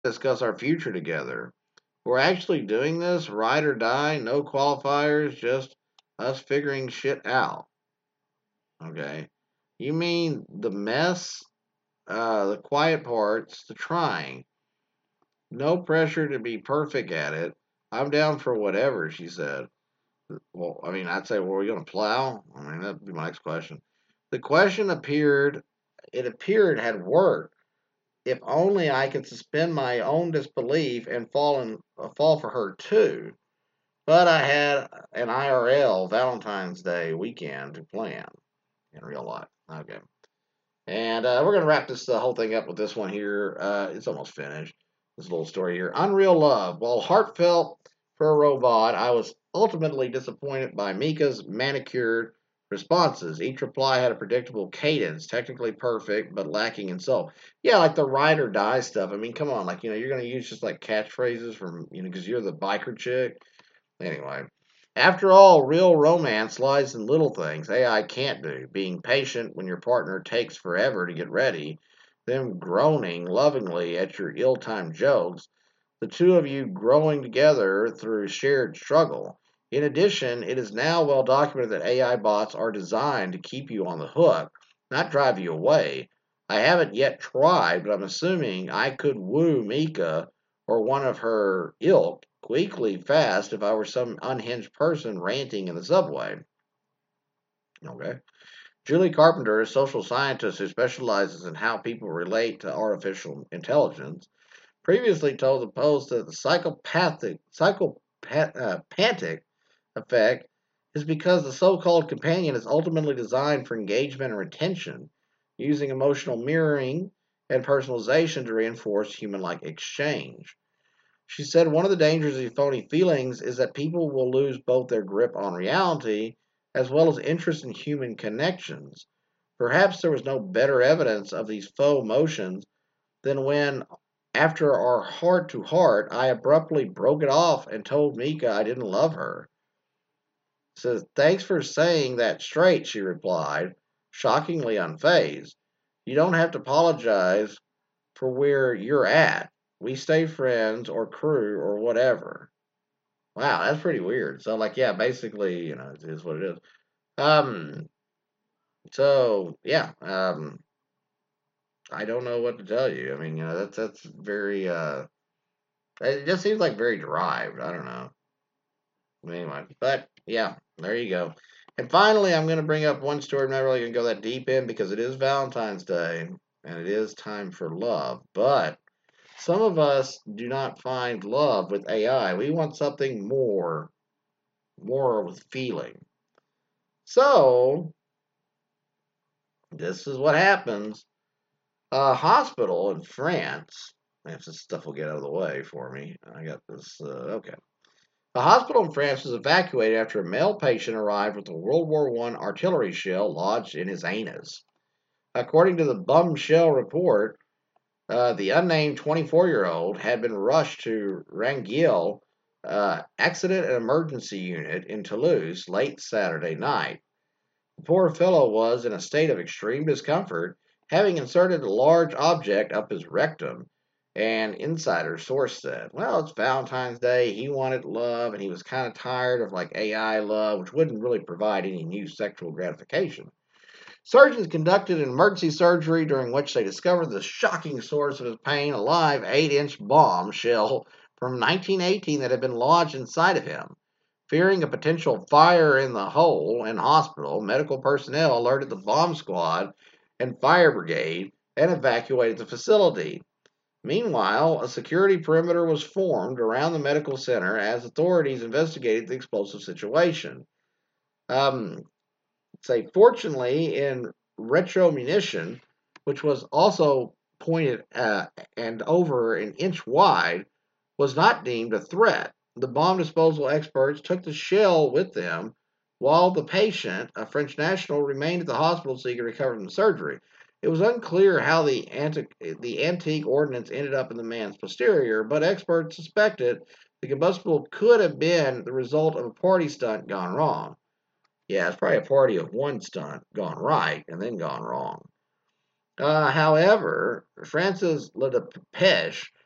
discuss our future together. We're actually doing this, ride or die, no qualifiers, just us figuring shit out. Okay. You mean the mess, the quiet parts, the trying. No pressure to be perfect at it. I'm down for whatever, she said. Well, I mean, I'd say, well, are we going to plow? I mean, that'd be my next question. The question had worked. If only I could suspend my own disbelief and fall for her too. But I had an IRL Valentine's Day weekend to plan in real life. Okay. And we're going to wrap this whole thing up with this one here. It's almost finished. This little story here. Unreal Love. While heartfelt for a robot, I was ultimately disappointed by Mika's manicured responses. Each reply had a predictable cadence, technically perfect, but lacking in soul. Yeah, like the ride or die stuff. I mean, come on. Like, you're going to use just like catchphrases from, because you're the biker chick. Anyway, after all, real romance lies in little things AI can't do. Being patient when your partner takes forever to get ready, them groaning lovingly at your ill timed jokes, the two of you growing together through shared struggle. In addition, it is now well documented that AI bots are designed to keep you on the hook, not drive you away. I haven't yet tried, but I'm assuming I could woo Mika or one of her ilk equally fast if I were some unhinged person ranting in the subway. Okay. Julie Carpenter, a social scientist who specializes in how people relate to artificial intelligence, previously told the Post that the psychopathic effect is because the so-called companion is ultimately designed for engagement and retention, using emotional mirroring and personalization to reinforce human-like exchange. She said one of the dangers of phony feelings is that people will lose both their grip on reality as well as interest in human connections. Perhaps there was no better evidence of these faux emotions than when, after our heart to heart, I abruptly broke it off and told Mika I didn't love her. Says, thanks for saying that straight, she replied, shockingly unfazed. You don't have to apologize for where you're at. We stay friends or crew or whatever. Wow, that's pretty weird. So, like, yeah, basically, it is what it is. Um, yeah, I don't know what to tell you. I mean, that's very, it just seems like very derived. I don't know. Anyway, but yeah, there you go. And finally, I'm going to bring up one story. I'm not really going to go that deep in because it is Valentine's Day and it is time for love. But some of us do not find love with AI. We want something more with feeling. So, this is what happens. A hospital in France, if this stuff will get out of the way for me. I got this, okay. A hospital in France was evacuated after a male patient arrived with a World War I artillery shell lodged in his anus. According to the Bum Shell report, the unnamed 24-year-old had been rushed to Rangueil Accident and Emergency Unit in Toulouse late Saturday night. The poor fellow was in a state of extreme discomfort, having inserted a large object up his rectum. An insider source said, well, it's Valentine's Day. He wanted love, and he was kind of tired of like AI love, which wouldn't really provide any new sexual gratification. Surgeons conducted an emergency surgery during which they discovered the shocking source of his pain, a live 8-inch bomb shell from 1918 that had been lodged inside of him. Fearing a potential fire in the hole in hospital, medical personnel alerted the bomb squad and fire brigade and evacuated the facility. Meanwhile, a security perimeter was formed around the medical center as authorities investigated the explosive situation. Um, Fortunately, in retromunition, which was also pointed and over an inch wide, was not deemed a threat. The bomb disposal experts took the shell with them, while the patient, a French national, remained at the hospital so he could recover from the surgery. It was unclear how the antique ordnance ended up in the man's posterior, but experts suspected the combustible could have been the result of a party stunt gone wrong. Yeah, it's probably a party of one stunt gone right and then gone wrong. However, Francis Le Depêche,